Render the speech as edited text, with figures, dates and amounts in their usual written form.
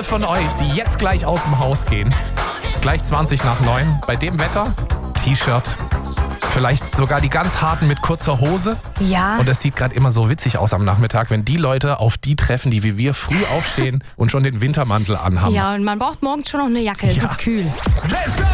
alle von euch, die jetzt gleich aus dem Haus gehen, gleich 20 nach 9, bei dem Wetter, T-Shirt, vielleicht sogar die ganz harten mit kurzer Hose. Ja. Und es sieht gerade immer so witzig aus am Nachmittag, wenn die Leute auf die treffen, die wie wir früh aufstehen und schon den Wintermantel anhaben. Ja, und man braucht morgens schon noch eine Jacke, es ist kühl. Let's go!